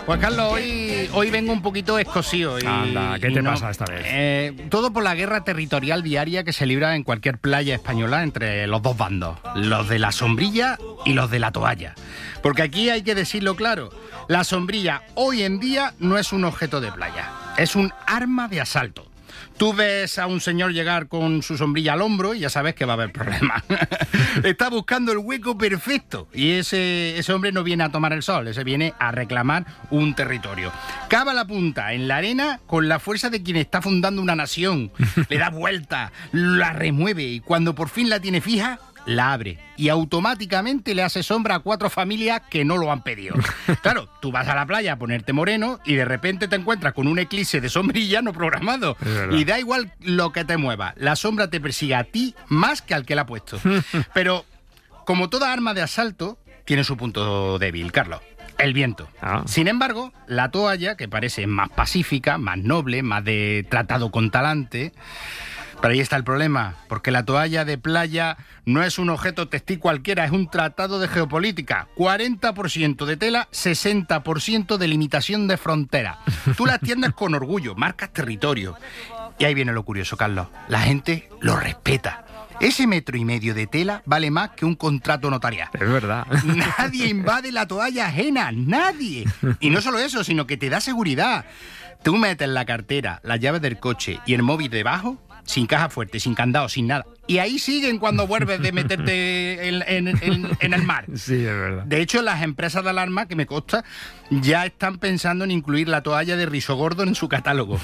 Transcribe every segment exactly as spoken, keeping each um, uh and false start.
Pues Carlos, hoy, hoy vengo un poquito escocido. Y, Anda, ¿qué y te no, pasa esta vez? Eh, todo por la guerra territorial diaria que se libra en cualquier playa española entre los dos bandos, los de la sombrilla y los de la toalla. Porque aquí hay que decirlo claro, la sombrilla hoy en día no es un objeto de playa, es un arma de asalto. Tú ves a un señor llegar con su sombrilla al hombro y ya sabes que va a haber problemas. Está buscando el hueco perfecto y ese, ese hombre no viene a tomar el sol, ese viene a reclamar un territorio. Cava la punta en la arena con la fuerza de quien está fundando una nación. Le da vuelta, la remueve y cuando por fin la tiene fija, la abre y automáticamente le hace sombra a cuatro familias que no lo han pedido. Claro, tú vas a la playa a ponerte moreno y de repente te encuentras con un eclipse de sombrilla no programado. Y da igual lo que te mueva, la sombra te persigue a ti más que al que la ha puesto. Pero, como toda arma de asalto, tiene su punto débil, Carlos. El viento. Ah. Sin embargo, la toalla, que parece más pacífica, más noble, más de tratado con talante... Pero ahí está el problema, porque la toalla de playa no es un objeto textil cualquiera, es un tratado de geopolítica. cuarenta por ciento de tela, sesenta por ciento de limitación de frontera. Tú la tiendes con orgullo, marcas territorio. Y ahí viene lo curioso, Carlos. La gente lo respeta. Ese metro y medio de tela vale más que un contrato notarial. Es verdad. Nadie invade la toalla ajena, nadie. Y no solo eso, sino que te da seguridad. Tú metes la cartera, las llaves del coche y el móvil debajo, sin caja fuerte, sin candado, sin nada. Y ahí siguen cuando vuelves de meterte en, en, en, en el mar. Sí, es verdad. De hecho, las empresas de alarma, que me consta, ya están pensando en incluir la toalla de Riso Gordo en su catálogo.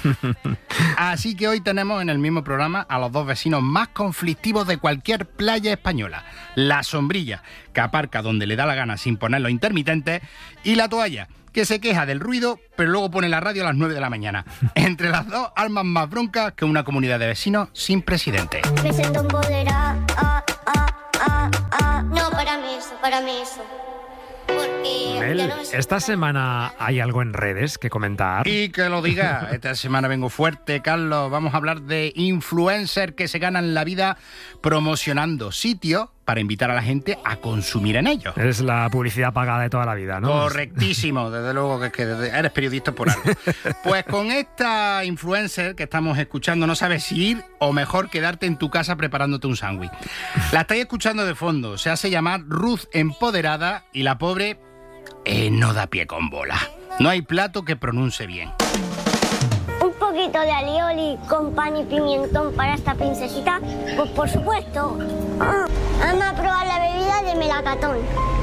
Así que hoy tenemos en el mismo programa a los dos vecinos más conflictivos de cualquier playa española. La sombrilla, que aparca donde le da la gana sin poner los intermitentes, y la toalla, que se queja del ruido, pero luego pone la radio a las nueve de la mañana. Entre las dos, almas más broncas que una comunidad de vecinos sin presidente. Me siento empoderada, ah, ah, ah, ah. No, para mí eso, para mí eso. Porque Mel, ya no me siento esta tan- semana hay algo en redes que comentar. Y que lo diga, esta semana vengo fuerte, Carlos. Vamos a hablar de influencers que se ganan la vida promocionando sitios para invitar a la gente a consumir en ellos. Es la publicidad pagada de toda la vida, ¿no? Correctísimo, desde luego que, es que eres periodista por algo. Pues con esta influencer que estamos escuchando, no sabes si ir o mejor quedarte en tu casa preparándote un sándwich. La estáis escuchando de fondo, se hace llamar Ruth Empoderada y la pobre eh, no da pie con bola. No hay plato que pronuncie bien. Un poquito de alioli con pan y pimentón para esta princesita, pues por supuesto. Ah, vamos a probar la bebida de melacatón.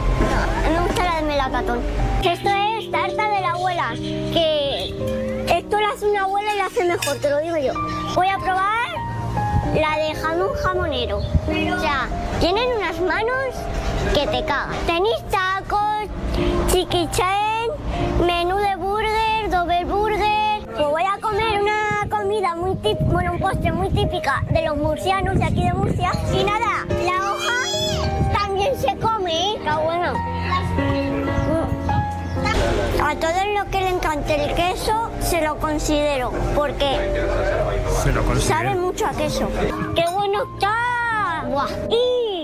A mí me gusta la de melacatón. Esto es tarta de la abuela, que esto lo hace una abuela y lo hace mejor, te lo digo yo. Voy a probar la de jamón jamonero. O sea, tienen unas manos que te cagan. Tenéis tacos, chiquichén, menú de burger, doble burger. Pues voy a comer una comida muy típica, bueno, un postre muy típica de los murcianos de aquí de Murcia. Y nada, la hoja también se come, ¿eh? Está bueno. A todos los que le encante el queso, se lo considero, porque Se lo considero. sabe mucho a queso. ¡Qué bueno está! ¡Buah! ¡Y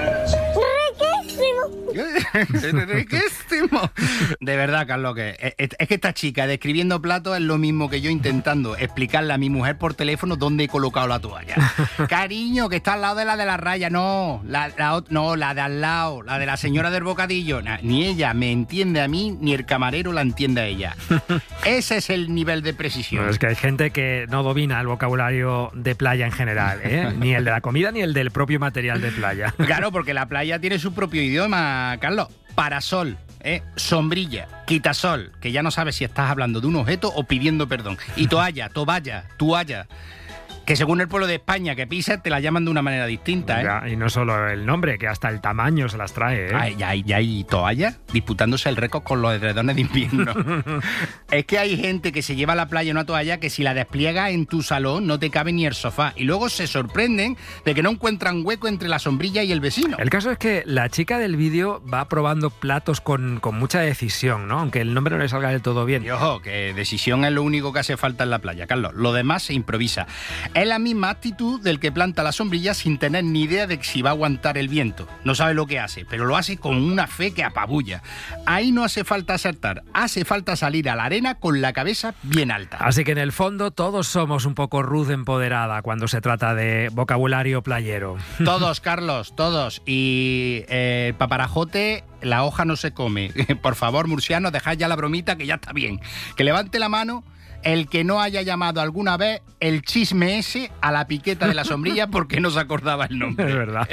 riquísimo! ¡Riquísimo! De verdad, Carlos, que es, es que esta chica describiendo platos es lo mismo que yo intentando explicarle a mi mujer por teléfono dónde he colocado la toalla. Cariño, que está al lado de la de la raya. No, la, la, ot- no, la de al lado, la de la señora del bocadillo. Na- ni ella me entiende a mí, ni el camarero la entiende a ella. Ese es el nivel de precisión. Bueno, es que hay gente que no domina el vocabulario de playa en general, ¿eh? Ni el de la comida ni el del propio material de playa. Claro, porque la playa tiene su propio idioma, Carlos. Parasol, ¿eh? Sombrilla, quitasol, que ya no sabes si estás hablando de un objeto o pidiendo perdón. Y toalla, toballa, toalla, que según el pueblo de España que pisas te la llaman de una manera distinta, ¿eh? Ya, y no solo el nombre, que hasta el tamaño se las trae, ¿eh? Ay, ya, hay- ya hay toallas disputándose el récord con los edredones de invierno. Es que hay gente que se lleva a la playa una toalla que si la despliega en tu salón no te cabe ni el sofá. Y luego se sorprenden de que no encuentran hueco entre la sombrilla y el vecino. El caso es que la chica del vídeo va probando platos con, con mucha decisión, ¿no? Aunque el nombre no le salga del todo bien. Y ojo, que decisión es lo único que hace falta en la playa, Carlos. Lo demás se improvisa. Es la misma actitud del que planta la sombrilla sin tener ni idea de si va a aguantar el viento. No sabe lo que hace, pero lo hace con una fe que apabulla. Ahí no hace falta acertar, hace falta salir a la arena con la cabeza bien alta. Así que en el fondo todos somos un poco Ruth empoderada cuando se trata de vocabulario playero. Todos, Carlos, todos. Y eh, el paparajote, la hoja no se come. Por favor, murcianos, dejad ya la bromita que ya está bien. Que levante la mano el que no haya llamado alguna vez el chisme ese a la piqueta de la sombrilla porque no se acordaba el nombre. Es verdad.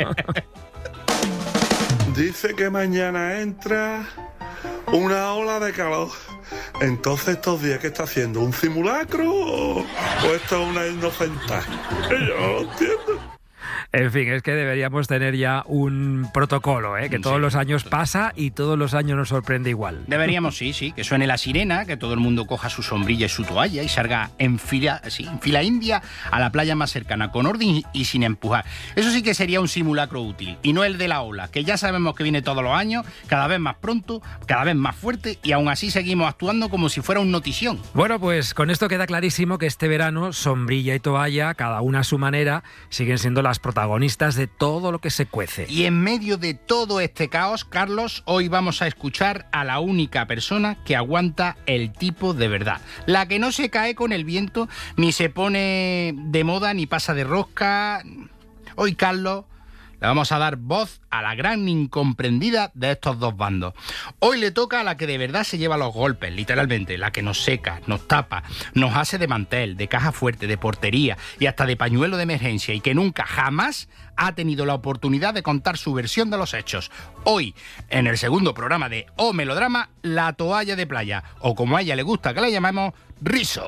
Dice que mañana entra una ola de calor. Entonces, ¿estos días qué está haciendo? ¿Un simulacro o, o esto es una inocenta? Yo no lo entiendo. En fin, es que deberíamos tener ya un protocolo, ¿eh? que todos Sí, los años pasa y todos los años nos sorprende igual. Deberíamos, sí, sí, que suene la sirena, que todo el mundo coja su sombrilla y su toalla y salga en fila, sí, en fila india a la playa más cercana, con orden y sin empujar. Eso sí que sería un simulacro útil, y no el de la ola, que ya sabemos que viene todos los años, cada vez más pronto, cada vez más fuerte, y aún así seguimos actuando como si fuera un notición. Bueno, pues con esto queda clarísimo que este verano sombrilla y toalla, cada una a su manera, siguen siendo las protagonistas de todo lo que se cuece. Y en medio de todo este caos, Carlos, hoy vamos a escuchar a la única persona que aguanta el tipo de verdad. La que no se cae con el viento, ni se pone de moda, ni pasa de rosca. Hoy, Carlos, le vamos a dar voz a la gran incomprendida de estos dos bandos. Hoy le toca a la que de verdad se lleva los golpes, literalmente, la que nos seca, nos tapa, nos hace de mantel, de caja fuerte, de portería y hasta de pañuelo de emergencia, y que nunca, jamás ha tenido la oportunidad de contar su versión de los hechos. Hoy, en el segundo programa de O Melodrama, la toalla de playa, o como a ella le gusta que la llamemos, Riso.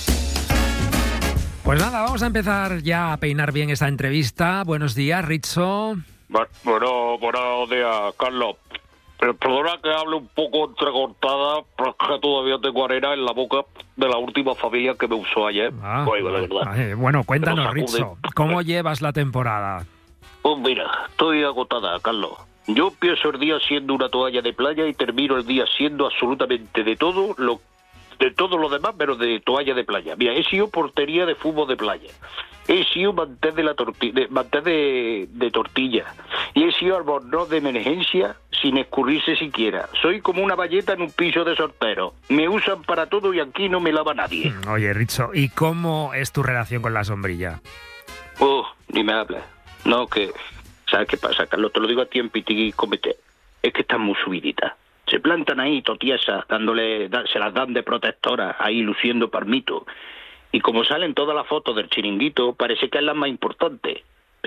Pues nada, vamos a empezar ya a peinar bien esta entrevista. Buenos días, Rizzo. Bueno, buenos días, Carlos. Pero perdona que hable un poco entrecortada, pero es que todavía tengo arena en la boca de la última familia que me usó ayer. Ah, Oigo, de verdad. eh, bueno, cuéntanos, Pero sacude. Rizzo, ¿cómo llevas la temporada? Pues mira, estoy agotada, Carlos. Yo empiezo el día siendo una toalla de playa y termino el día siendo absolutamente de todo lo de todo lo demás, pero de toalla de playa. Mira, he sido portería de fútbol de playa. He sido mantel de la tortilla, de, mantel de, de tortilla. Y he sido albornoz de emergencia sin escurrirse siquiera. Soy como una valleta en un piso de soltero. Me usan para todo y aquí no me lava nadie. Oye, Rizzo, ¿y cómo es tu relación con la sombrilla? Oh, ni me hables. No, que... ¿Sabes qué pasa, Carlos? Te lo digo a ti en Pitigui Comete. Es que están muy subiditas. Se plantan ahí totiesas, dándole, da, se las dan de protectoras, ahí luciendo palmito. Y como salen todas las fotos del chiringuito, parece que es la más importante.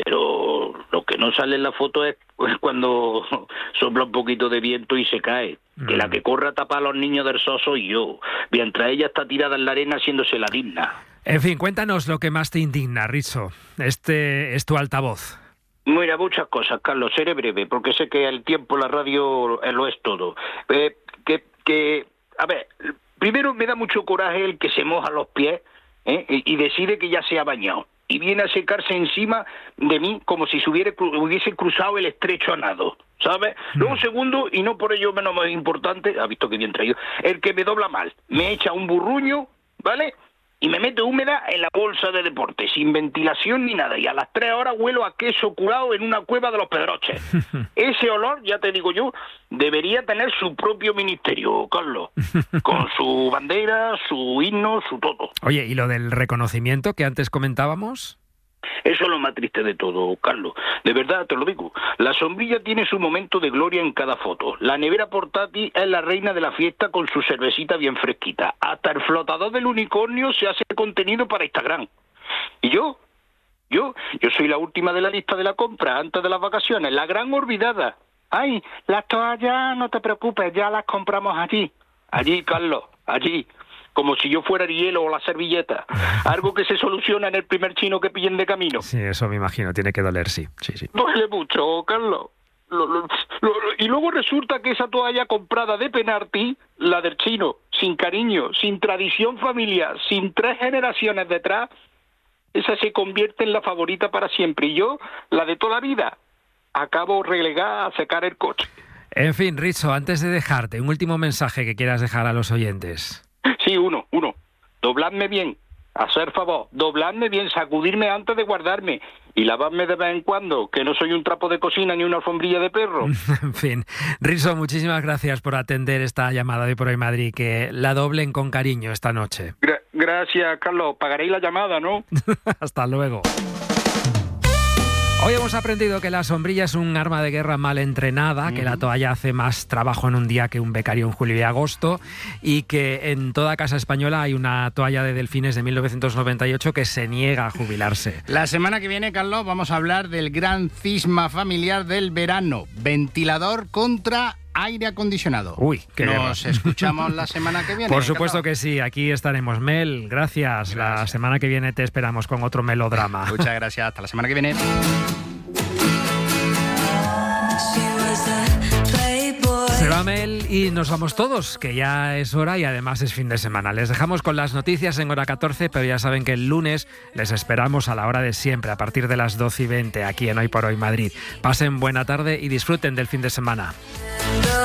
Pero lo que no sale en la foto es cuando sopla un poquito de viento y se cae. Que la que corre a tapar a los niños del zoo soy yo, mientras ella está tirada en la arena haciéndose la digna. En fin, cuéntanos lo que más te indigna, Rizzo. Este es tu altavoz. Mira, muchas cosas, Carlos, seré breve, porque sé que el tiempo en la radio eh, lo es todo. Eh, que, que, a ver, primero me da mucho coraje el que se moja los pies ¿eh? y, y decide que ya se ha bañado. Y viene a secarse encima de mí como si se hubiera, hubiese cruzado el estrecho a nado, ¿sabes? Mm. Luego, segundo, y no por ello menos más importante, ha visto que bien traído, el que me dobla mal, me echa un burruño, ¿vale?, y me mete húmeda en la bolsa de deporte, sin ventilación ni nada, y a las tres horas huelo a queso curado en una cueva de los Pedroches. Ese olor, ya te digo yo, debería tener su propio ministerio, Carlos, con su bandera, su himno, su todo. Oye, ¿y lo del reconocimiento que antes comentábamos? Eso es lo más triste de todo, Carlos. De verdad, te lo digo. La sombrilla tiene su momento de gloria en cada foto. La nevera portátil es la reina de la fiesta con su cervecita bien fresquita. Hasta el flotador del unicornio se hace contenido para Instagram. ¿Y yo? Yo, yo soy la última de la lista de la compra antes de las vacaciones, la gran olvidada. Ay, las toallas, no te preocupes, ya las compramos allí. Allí, Carlos, allí. Como si yo fuera el hielo o la servilleta. Algo que se soluciona en el primer chino que pillen de camino. Sí, eso me imagino, tiene que doler, sí. sí, sí. Duele mucho, Carlos. Lo, lo, lo, y luego resulta que esa toalla comprada de penalti, la del chino, sin cariño, sin tradición familiar, sin tres generaciones detrás, esa se convierte en la favorita para siempre. Y yo, la de toda la vida, acabo relegada a secar el coche. En fin, Rizzo, antes de dejarte, un último mensaje que quieras dejar a los oyentes. Sí, uno, uno. Dobladme bien. hacer favor, doblarme bien, sacudirme antes de guardarme y lavarme de vez en cuando, que no soy un trapo de cocina ni una alfombrilla de perro. En fin, Riso, muchísimas gracias por atender esta llamada de Por Hoy Madrid, que la doblen con cariño esta noche. Gra- gracias, Carlos. Pagaréis la llamada, ¿no? Hasta luego. Hoy hemos aprendido que la sombrilla es un arma de guerra mal entrenada, que la toalla hace más trabajo en un día que un becario en julio y agosto, y que en toda casa española hay una toalla de delfines de mil novecientos noventa y ocho que se niega a jubilarse. La semana que viene, Carlos, vamos a hablar del gran cisma familiar del verano. Ventilador contra aire acondicionado. Uy, qué Nos guerra. escuchamos la semana que viene. Por supuesto Carlos. que sí, aquí estaremos. Mel, gracias. La Gracias. semana que viene te esperamos con otro melodrama. Muchas gracias. Hasta la semana que viene. Se va Mel y nos vamos todos, que ya es hora y además es fin de semana. Les dejamos con las noticias en hora catorce, pero ya saben que el lunes les esperamos a la hora de siempre, a partir de las doce y veinte, aquí en Hoy por Hoy Madrid. Pasen buena tarde y disfruten del fin de semana.